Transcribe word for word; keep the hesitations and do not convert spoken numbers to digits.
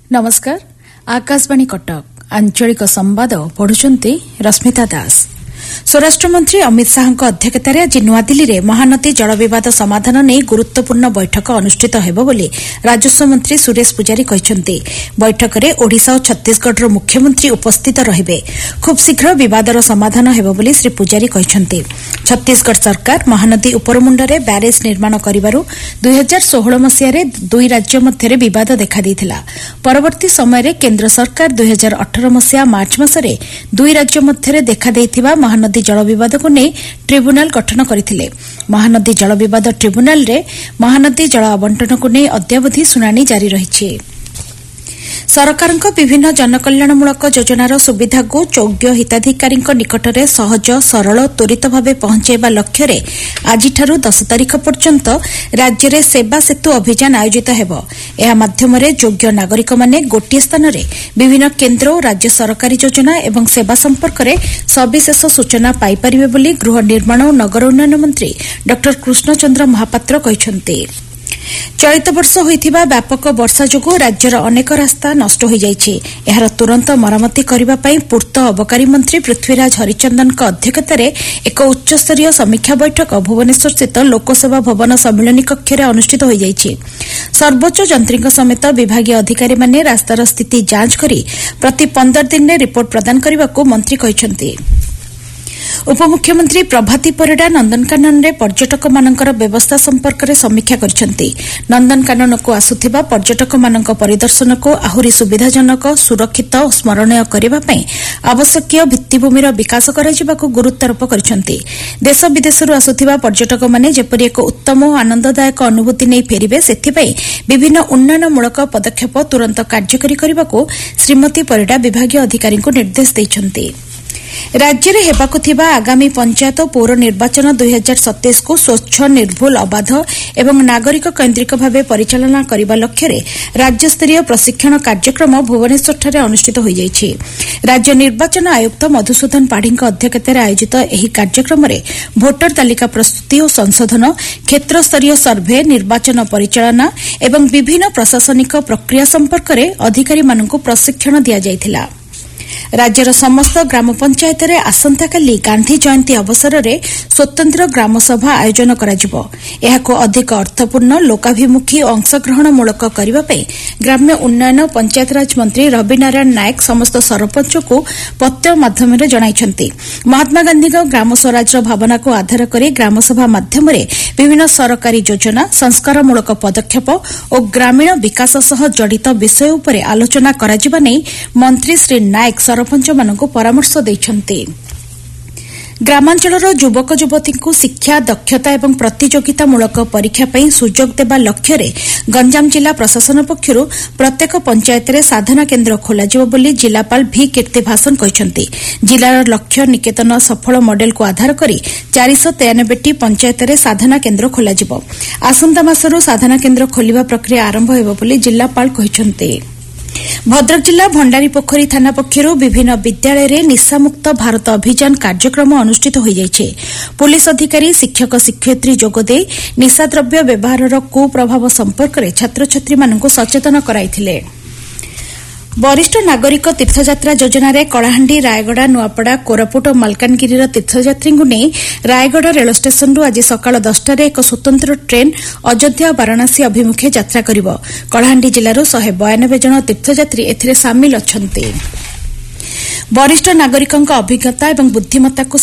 नमस्कार आकाशवाणी कटक आंचलिक संवाद पढ़ुचंती रश्मिता दास। स्वराष्ट्र मंत्री अमित शाह अध्यक्षतार आज नूआदिल्ली में महानदी जल विवाद समाधान नहीं गुरुत्वपूर्ण बैठक अनुष्ठित हेब बोली राजस्व मंत्री सुरेश पुजारी कहते। बैठक में ओडिशा और छत्तीसगढ़ मुख्यमंत्री उपस्थित रहिबे। खूब शीघ्र विवादर समाधान हेब बोली श्री पुजारी कहते। छत्तीसगढ़ सरकार महानदी उपरमुंडरे ब्यारेज निर्माण करिबारु दुई हजार सोलह मसीह दुई राज्य मध्य बद देखा परवर्ती समय केन्द्र सरकार दुई हजार अठर मसीहा मार्च मसरे दुई राज्य मध्य देखा महानदी जल विवाद को नहीं ट्रिब्यूनाल गठन करथिले। महानदी जल विवाद ट्रिब्यूनाल रे महानदी जल आवंटन को नहीं अद्यावधि शुणाणी जारी रही। सरकारଙ୍କ विभिन्न जनकल्याणमूलक योजनार सुविधा को योग्य हिताधिकारी निकट में सहज सरल त्वरित भाव पहुंचाइबा लक्ष्य रे आजिठारु दस तारीख पर्यंत राज्य में सेवा सेतु अभियान आयोजित हेबो। एहा माध्यम रे योग्य नागरिक माने गोटिए स्थान रे विभिन्न केन्द्र और राज्य सरकारी योजना एवं सेवा संपर्क में सविशेष सूचना पाई परिबे बोली गृह निर्माण और नगर उन्नयन मंत्री डॉ कृष्णचंद्र महापात्र कहते। चलित वर्ष होइथिबा व्यापक वर्षा जोगु राज्यर अनेक रास्ता नष्ट हो जाइछि। एहार तुरंत मरामती करिबा पई पूर्त अबकारी मंत्री पृथ्वीराज हरिचंदन अध्यक्षतार एक उच्चस्तरीय समीक्षा बैठक भुवनेश्वर स्थित लोकसेवा भवन सम्मिलनी कक्ष में अनुष्ठित हो जाइछि। सर्वोच्च जंत्रीक समेत विभागीय अधिकारी माने रास्तार स्थिति जांच करी प्रति पंदर दिन में रिपोर्ट प्रदान करने मंत्री कहते। उपमुख्यमंत्री प्रभाती परिडा नंदनकानन रे पर्यटक मानकर व्यवस्था संपर्क में समीक्षा करछंती। नंदनकानन को आसुथिबा पर्यटक मानक परिदर्शन को आहुरी सुविधाजनक सुरक्षित और स्मरणीय करबा पई आवश्यक भित्तिभूमिर विकास कराजिबाकू गुरुत्वारोप करछंती। देश विदेशरू आसुथिबा पर्यटक माने जेपरि एक उत्तम और आनंददायक अनुभूति नै फेरिबे सेथिपई विभिन्न उन्नयनमूलक पदक्षेप तुरंत कार्यकारी करबाकू श्रीमती परिडा विभागीय अधिकारी को निर्देश दैछंती। राज्य में हेबाकु थिबा आगामी पंचायत पौर निर्वाचन दुई हजार सतैश को स्वच्छ निर्भुल अबाध एवं नागरिक केन्द्रिक भाव परिचालना करने लक्ष्य रे राज्यस्तरीय प्रशिक्षण कार्यक्रम भुवनेश्वर अनुष्ठित हो जाइछि। राज्य निर्वाचन आयुक्त मधुसूदन पाढ़ी अध्यक्षतार आयोजित एही कार्यक्रम रे भोटर तालिका प्रस्तुति और संशोधन क्षेत्रस्तरीय सर्भे निर्वाचन परिचालना एवं विभिन्न प्रशासनिक प्रक्रिया संपर्क में अधिकारी मानकु प्रशिक्षण दिया जायथिला। राज्यर समस्त ग्राम पंचायत रे आसंताकाली गांधी जयंती अवसर में स्वतंत्र ग्रामसभा आयोजन कराजिबो। एहाको अधिक अर्थपूर्ण लोकाभिमुखी और अंशग्रहणमूलक करबा पई ग्राम्य उन्नयन पंचायतराज मंत्री रवि नारायण नायक समस्त सरपंच को पत्र माध्यम जणाइछंती। महात्मा गांधी ग्राम स्वराज भावना को आधार कर ग्रामसभा माध्यम विभिन्न सरकारी योजना संस्कारमूलक पदक्षेप और ग्रामीण विकास सह जड़ित विषय उपर आलोचना कराजिबा नै मंत्री श्री नायक सरपंच मानक परामर्श दैछंती। ग्रामांचलर युवक युवती को शिक्षा दक्षता एवं प्रतियोगितामूलक परीक्षा पई सुजोग देबा लक्ष्य रे गंजाम जिला प्रशासन पक्षरु प्रत्येक पंचायत रे साधना केन्द्र खोलाजिबो बोली जिलापाल भी कीर्ति भाषण कहते। जिलार लक्ष्य निकेतन सफल मॉडल को आधार करी चार सौ तेयानबे टी पंचायत रे साधना केन्द्र खोलाजिबो। आसंता मासरु साधना केन्द्र खोलिबा प्रक्रिया आरंभ हेबो बोली जिलापाल कहते। भद्रक जिला भंडारी पोखरी थाना पक्षरु विभिन्न विद्यालय रे निशामुक्त भारत अभियान कार्यक्रम अनुष्ठित हो जाइछे। पुलिस अधिकारी शिक्षक शिक्षयित्री जोगदे निशाद्रव्य व्यवहारर कुप्रभाव संपर्क में छात्र छात्री मानकु सचेतन कराइथिले। वरिष्ठ नागरिक तीर्थयात्रा योजना रे कलाहांडी रायगड़ा नुआपड़ा कोरापुट और मालकानगिरी तीर्थयात्री नहीं रायगड़ा रेल स्टेशन आज सकाल दसटार एक स्वतंत्र ट्रेन अयोध्या वाराणसी अभिमुखे यात्रा करिबो। कलाहांडी जिलार शहे बयानबे जन तीर्थयात्री एथिरे सामिल अछंती। वरिष्ठ नागरिकों अभिज्ञता और बुद्धिमत्ता को